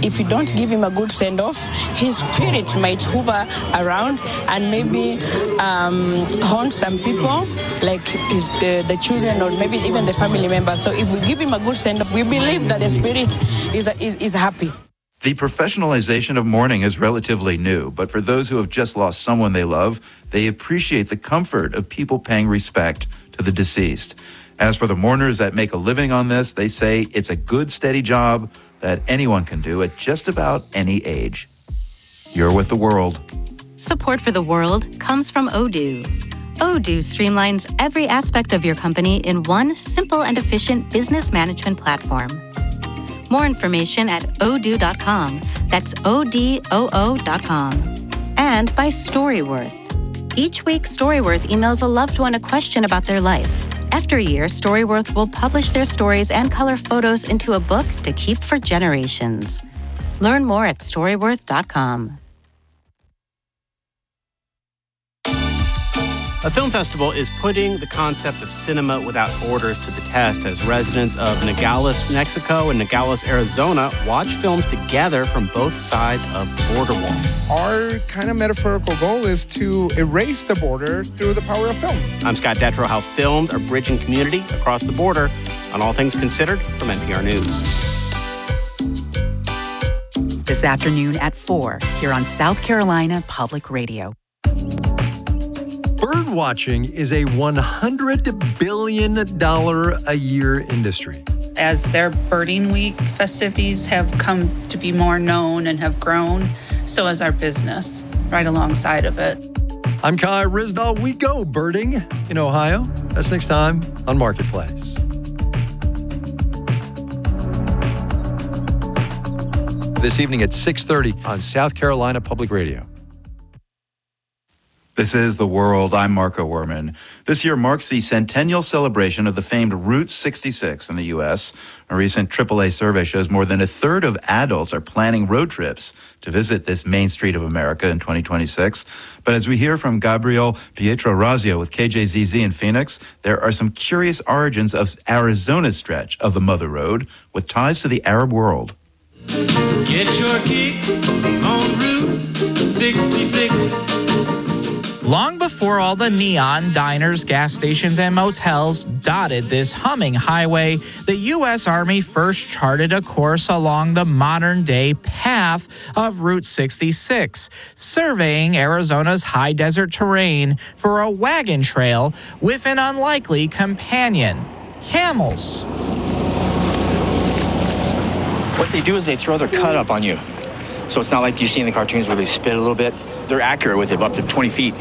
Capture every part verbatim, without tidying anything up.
if you don't give him a good send-off, his spirit might hover around and maybe um, haunt some people, like the, the children or maybe even the family members. So if we give him a good send-off, we believe that the spirit is, is, is happy. The professionalization of mourning is relatively new, but for those who have just lost someone they love, they appreciate the comfort of people paying respect to the deceased. As for the mourners that make a living on this, they say it's a good, steady job that anyone can do at just about any age. You're with the world. Support for the world comes from Odoo. Odoo streamlines every aspect of your company in one simple and efficient business management platform. More information at odoo dot com. That's O D O O dot com. And by Storyworth. Each week, Storyworth emails a loved one a question about their life. After a year, Storyworth will publish their stories and color photos into a book to keep for generations. Learn more at storyworth dot com. A film festival is putting the concept of cinema without borders to the test as residents of Nogales, Mexico and Nogales, Arizona watch films together from both sides of the border wall. Our kind of metaphorical goal is to erase the border through the power of film. I'm Scott Detrow. How films are bridging community across the border on All Things Considered from N P R News. This afternoon at four here on South Carolina Public Radio. Bird watching is a one hundred billion dollars a year industry. As their birding week festivities have come to be more known and have grown, so has our business right alongside of it. I'm Kai Risdahl. We go birding in Ohio. That's next time on Marketplace. This evening at six thirty on South Carolina Public Radio. This is The World. I'm Marco Werman. This year marks the centennial celebration of the famed Route sixty-six in the U S. A recent triple A survey shows more than a third of adults are planning road trips to visit this main street of America in twenty twenty-six. But as we hear from Gabriel Pietrorazio with K J Z Z in Phoenix, there are some curious origins of Arizona's stretch of the Mother Road with ties to the Arab world. Get your kicks on Route sixty-six. Long before all the neon, diners, gas stations, and motels dotted this humming highway, the U S Army first charted a course along the modern-day path of Route sixty-six, surveying Arizona's high desert terrain for a wagon trail with an unlikely companion, camels. What they do is they throw their cut up on you. So it's not like you see in the cartoons where they spit a little bit. They're accurate with it, up to twenty feet.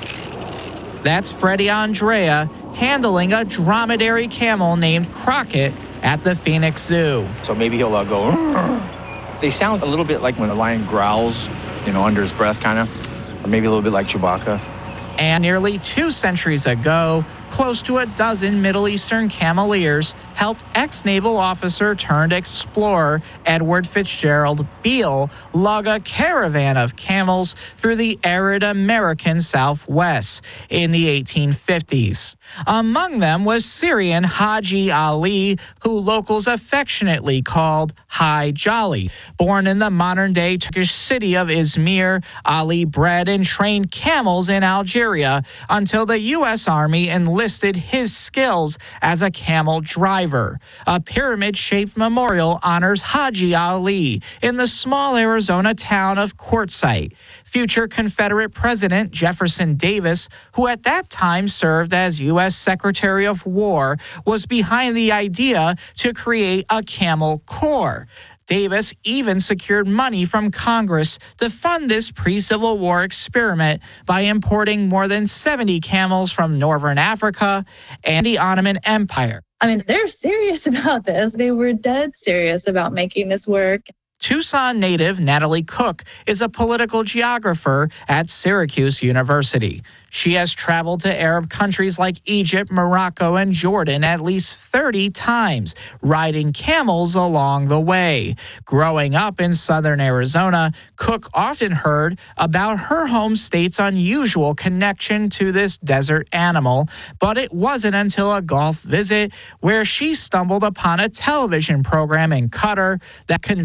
That's Freddie Andrea handling a dromedary camel named Crockett at the Phoenix Zoo. So maybe he'll uh, go, Rrr. They sound a little bit like when a lion growls, you know, under his breath kind of, or maybe a little bit like Chewbacca. And nearly two centuries ago, close to a dozen Middle Eastern cameleers helped ex-naval officer turned explorer Edward Fitzgerald Beale lug a caravan of camels through the arid American Southwest in the eighteen fifties. Among them was Syrian Haji Ali, who locals affectionately called Hi Jolly. Born in the modern-day Turkish city of Izmir, Ali bred and trained camels in Algeria until the U S Army enlisted his skills as a camel driver. A pyramid-shaped memorial honors Haji Ali in the small Arizona town of Quartzsite. Future Confederate President Jefferson Davis, who at that time served as U S Secretary of War, was behind the idea to create a Camel Corps. Davis even secured money from Congress to fund this pre-Civil War experiment by importing more than seventy camels from Northern Africa and the Ottoman Empire. I mean, they're serious about this. They were dead serious about making this work. Tucson native Natalie Cook is a political geographer at Syracuse University. She has traveled to Arab countries like Egypt, Morocco, and Jordan at least thirty times, riding camels along the way. Growing up in southern Arizona, Cook often heard about her home state's unusual connection to this desert animal, but it wasn't until a Gulf visit where she stumbled upon a television program in Qatar that convinced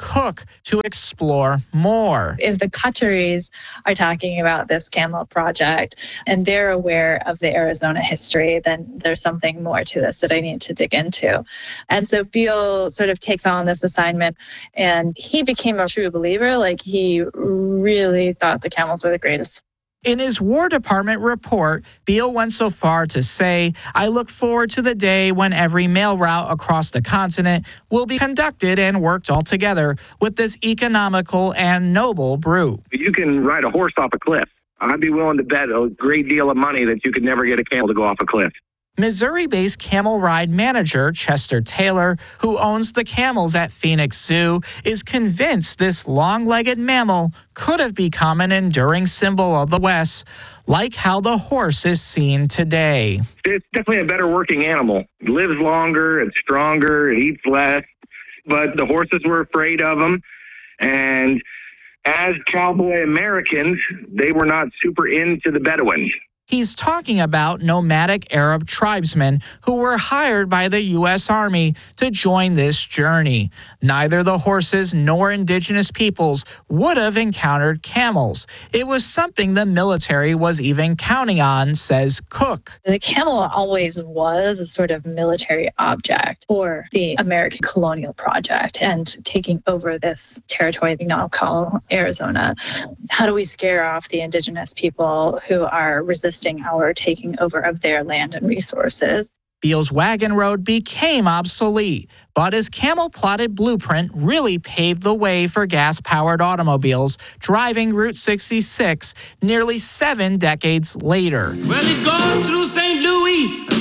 Cook to explore more. If the Qataris are talking about this camel project and they're aware of the Arizona history, then there's something more to this that I need to dig into. And so Beale sort of takes on this assignment, and he became a true believer. Like, he really thought the camels were the greatest. In his War Department report, Beale went so far to say, "I look forward to the day when every mail route across the continent will be conducted and worked all together with this economical and noble brute." You can ride a horse off a cliff. I'd be willing to bet a great deal of money that you could never get a camel to go off a cliff. Missouri-based camel ride manager Chester Taylor, who owns the camels at Phoenix Zoo, is convinced this long-legged mammal could have become an enduring symbol of the West, like how the horse is seen today. It's definitely a better working animal. It lives longer, it's stronger, it eats less, but the horses were afraid of them, and as cowboy Americans, they were not super into the Bedouins. He's talking about nomadic Arab tribesmen who were hired by the U S Army to join this journey. Neither the horses nor indigenous peoples would have encountered camels. It was something the military was even counting on, says Cook. The camel always was a sort of military object for the American colonial project and taking over this territory we now call Arizona. How do we scare off the indigenous people who are resisting our taking over of their land and resources? Beale's wagon road became obsolete, but his camel-plotted blueprint really paved the way for gas-powered automobiles driving Route sixty-six nearly seven decades later. Well, it goes through